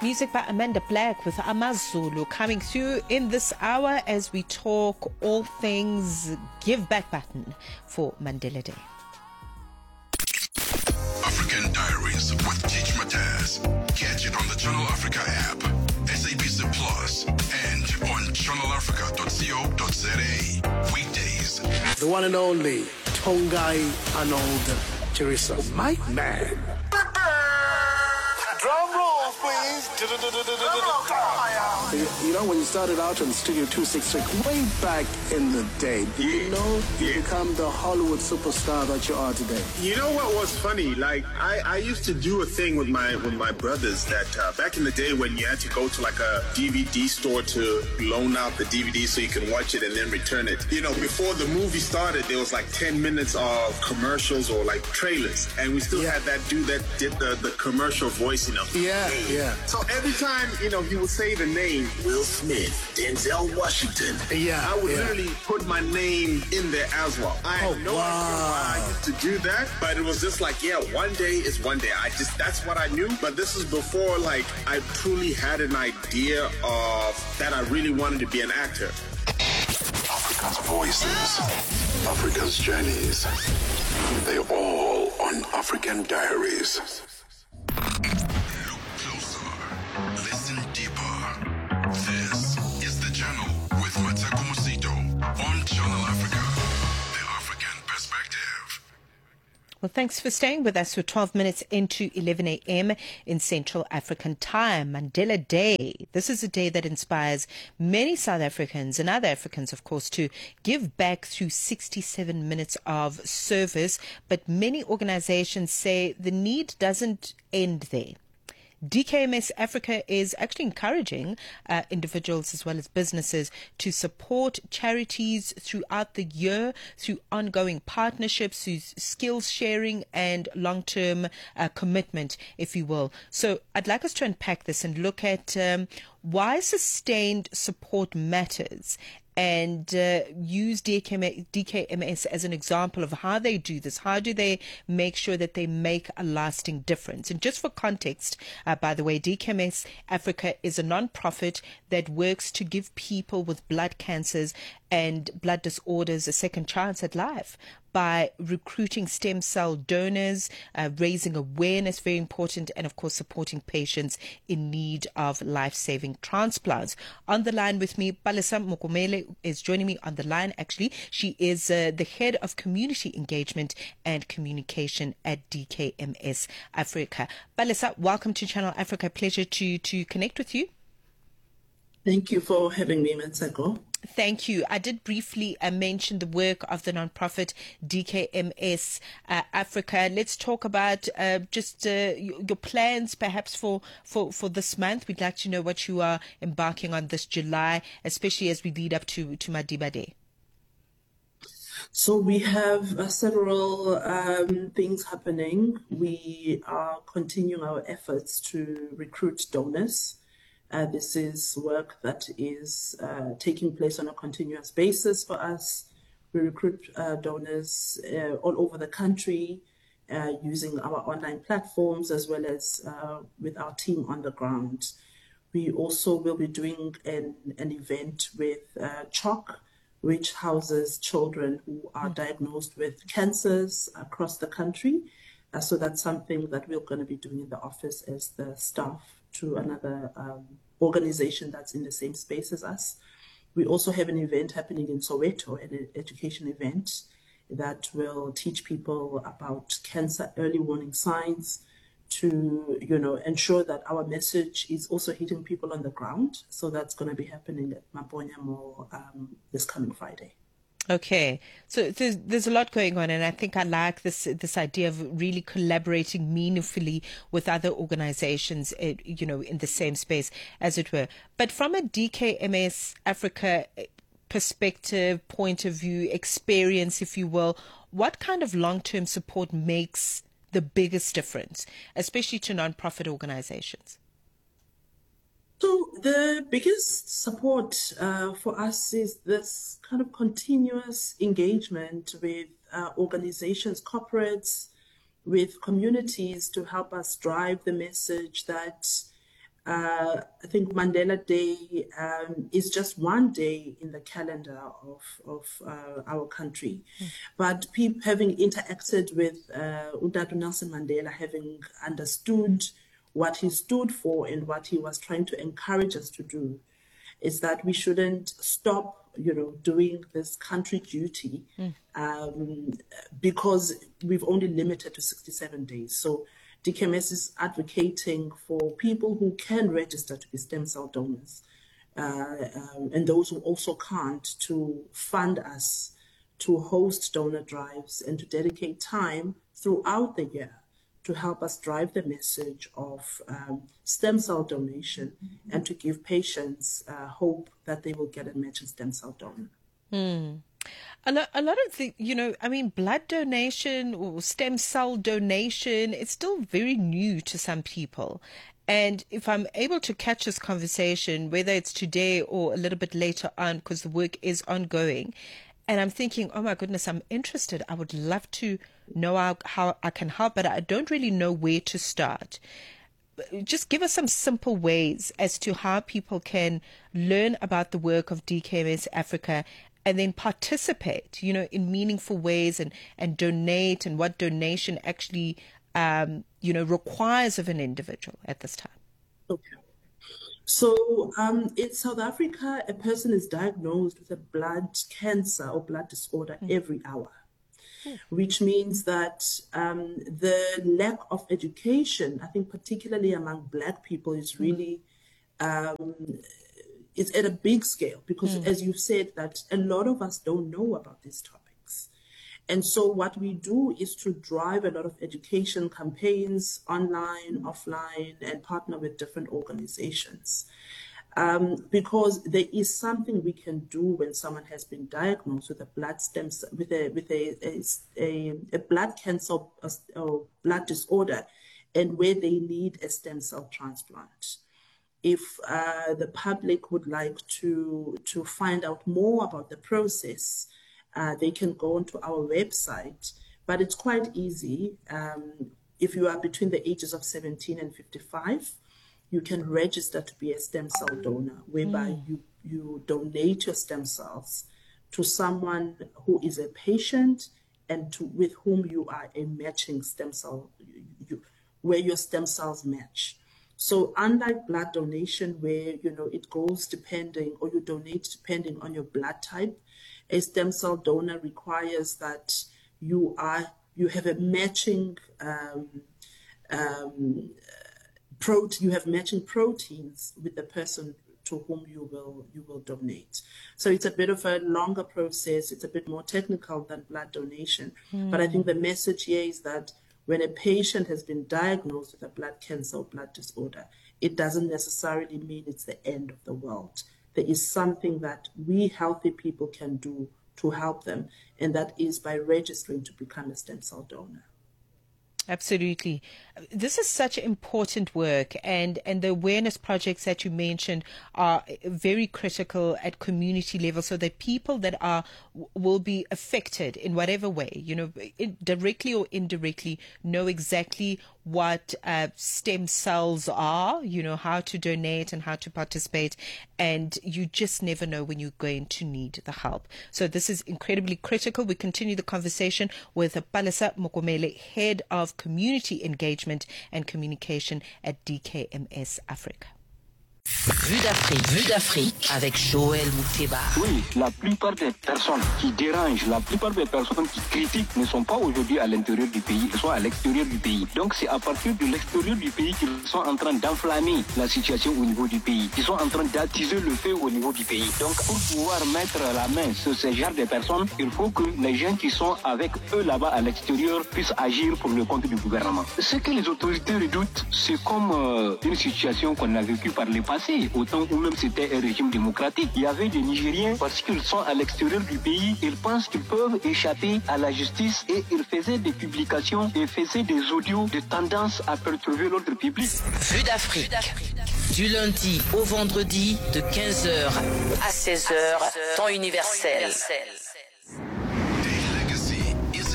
Music by Amanda Black with Amazulu coming through in this hour as we talk all things Give Back button for Mandela Day. African Diaries with Teach Mataz. Catch it on the Channel Africa app, SABC Plus, and on channelafrica.co.za. Weekdays. The one and only Tongai Arnold Chirisa. My man. Drum roll, please. You know, when you started out on Studio 266 way back in the day, did you know you become the Hollywood superstar that you are today? You know what was funny? Like I used to do a thing with my brothers that back in the day when you had to go to like a DVD store to loan out the DVD so you can watch it and then return it. You know, before the movie started, there was like 10 minutes of commercials or like trailers, and we still had that dude that did the commercial voice. You know. Yeah. So every time, you know, he would say the name Will Smith, Denzel Washington. Yeah. I would literally put my name in there as well. I had no idea why I used to do that, but it was just like, one day is one day. That's what I knew. But this is before like I truly had an idea of that I really wanted to be an actor. Africa's voices, Africa's journeys. They're all on African Diaries. Look closer. Listen deeper. This is The Channel with Matako Musito on Channel Africa. The African Perspective. Well, thanks for staying with us. We're 12 minutes into 11 a.m. in Central African Time. Mandela Day. This is a day that inspires many South Africans and other Africans, of course, to give back through 67 minutes of service. But many organizations say the need doesn't end there. DKMS Africa is actually encouraging individuals as well as businesses to support charities throughout the year through ongoing partnerships, through skills sharing and long-term commitment, if you will. So I'd like us to unpack this and look at why sustained support matters, and use DKMS as an example of how they do this. How do they make sure that they make a lasting difference? And just for context, by the way, DKMS Africa is a non-profit that works to give people with blood cancers and blood disorders a second chance at life by recruiting stem cell donors, raising awareness, very important, and of course supporting patients in need of life-saving transplants. On the line with me, Palesa Mokomele is joining me on the line. Actually, she is the head of community engagement and communication at DKMS Africa. Palesa, welcome to Channel Africa. Pleasure to connect with you. Thank you for having me, Matsako. Thank you. I did briefly mention the work of the nonprofit DKMS Africa. Let's talk about just your plans perhaps for this month. We'd like to know what you are embarking on this July, especially as we lead up to Madiba Day. So we have several things happening. We are continuing our efforts to recruit donors. This is work that is taking place on a continuous basis for us. We recruit donors all over the country using our online platforms as well as with our team on the ground. We also will be doing an event with CHOC, which houses children who are diagnosed with cancers across the country. So that's something that we're going to be doing in the office as the staff to another organization that's in the same space as us. We also have an event happening in Soweto, an education event that will teach people about cancer early warning signs to, ensure that our message is also hitting people on the ground. So that's going to be happening at Maponya Mall this coming Friday. Okay, so there's a lot going on, and I think I like this idea of really collaborating meaningfully with other organizations, in the same space, as it were. But from a DKMS Africa perspective, point of view, experience, if you will, what kind of long-term support makes the biggest difference, especially to non-profit organizations? So the biggest support for us is this kind of continuous engagement with organizations, corporates, with communities to help us drive the message that I think Mandela Day is just one day in the calendar of our country. But people having interacted with Udadu Nelson Mandela, having understood what he stood for and what he was trying to encourage us to do, is that we shouldn't stop, doing this country duty because we've only limited to 67 days. So DKMS is advocating for people who can register to be stem cell donors and those who also can't, to fund us to host donor drives and to dedicate time throughout the year to help us drive the message of stem cell donation and to give patients hope that they will get a matching stem cell donor. A lot of the, blood donation or stem cell donation, it's still very new to some people. And if I'm able to catch this conversation, whether it's today or a little bit later on, because the work is ongoing, and I'm thinking, oh my goodness, I'm interested. I would love to know how I can help, but I don't really know where to start. Just give us some simple ways as to how people can learn about the work of DKMS Africa and then participate, in meaningful ways and donate, and what donation actually, requires of an individual at this time. Okay. So in South Africa, a person is diagnosed with a blood cancer or blood disorder every hour, which means that the lack of education, I think particularly among Black people, is really it's at a big scale, because as you've said, that a lot of us don't know about these topics. And so what we do is to drive a lot of education campaigns online, offline, and partner with different organizations. Because there is something we can do when someone has been diagnosed with a blood stem cell, with a blood cancer or blood disorder, and where they need a stem cell transplant. If the public would like to find out more about the process, they can go onto our website, but it's quite easy. If you are between the ages of 17 and 55, you can register to be a stem cell donor, whereby you donate your stem cells to someone who is a patient and with whom you are a matching stem cell, where your stem cells match. So unlike blood donation, where it goes depending, or you donate depending on your blood type, a stem cell donor requires that you have a matching you have matching proteins with the person to whom you will donate. So it's a bit of a longer process. It's a bit more technical than blood donation. But I think the message here is that when a patient has been diagnosed with a blood cancer or blood disorder, it doesn't necessarily mean it's the end of the world. There is something that we healthy people can do to help them, and that is by registering to become a stem cell donor. Absolutely. This is such important work, and the awareness projects that you mentioned are very critical at community level, so that people that will be affected in whatever way, directly or indirectly, know exactly what stem cells are, how to donate and how to participate, and you just never know when you're going to need the help. So this is incredibly critical. We continue the conversation with Palesa Mokomele, Head of Community Engagement and Communication at DKMS Africa. Vue d'Afrique avec Joël Mouteba. Oui, la plupart des personnes qui dérangent, la plupart des personnes qui critiquent ne sont pas aujourd'hui à l'intérieur du pays, elles sont à l'extérieur du pays. Donc c'est à partir de l'extérieur du pays qu'ils sont en train d'enflammer la situation au niveau du pays. Ils sont en train d'attiser le feu au niveau du pays. Donc pour pouvoir mettre la main sur ce genre de personnes, il faut que les gens qui sont avec eux là-bas à l'extérieur puissent agir pour le compte du gouvernement. Ce que les autorités redoutent, c'est comme une situation qu'on a vécue par le passé. Au temps où même c'était un régime démocratique. Il y avait des Nigériens, parce qu'ils sont à l'extérieur du pays, ils pensent qu'ils peuvent échapper à la justice et ils faisaient des publications et faisaient des audios de tendance à perturber l'ordre public. Vue d'Afrique. Du lundi au vendredi de 15h à 16h, temps universel.